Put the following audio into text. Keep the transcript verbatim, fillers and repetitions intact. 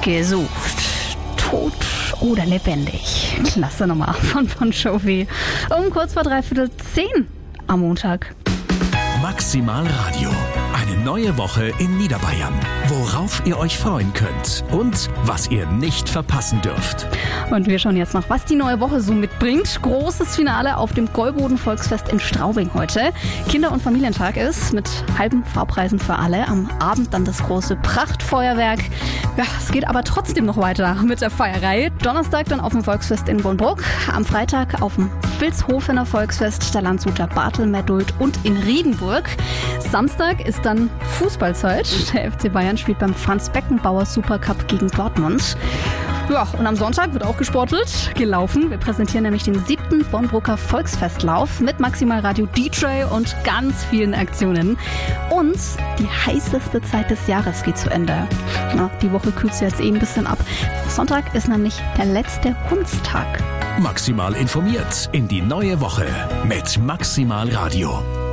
Gesucht. Tot oder lebendig. Klasse Nummer von Bon Jovi. Um kurz vor dreiviertel zehn am Montag. Maximal Radio. Eine neue Woche in Niederbayern. Worauf ihr euch freuen könnt und was ihr nicht verpassen dürft. Und wir schauen jetzt noch, was die neue Woche so mitbringt. Großes Finale auf dem Gäuboden-Volksfest in Straubing heute. Kinder- und Familientag ist mit halben Fahrpreisen für alle. Am Abend dann das große Prachtfeuerwerk. Ja, es geht aber trotzdem noch weiter mit der Feierei. Donnerstag dann auf dem Volksfest in Bonbruck. Am Freitag auf dem Vilshofener Volksfest, der Landshuter Bartelmeerdult und in Riedenburg. Samstag ist dann Fußballzeit. Der F C Bayern spielt beim Franz-Beckenbauer Supercup gegen Dortmund. Ja, und am Sonntag wird auch gesportelt, gelaufen. Wir präsentieren nämlich den siebten Bonbrucker Volksfestlauf mit Maximal Radio D J und ganz vielen Aktionen. Und die heißeste Zeit des Jahres geht zu Ende. Na, die Woche kühlt sich jetzt eh ein bisschen ab. Sonntag ist nämlich der letzte Hundstag. Maximal informiert in die neue Woche mit Maximal Radio.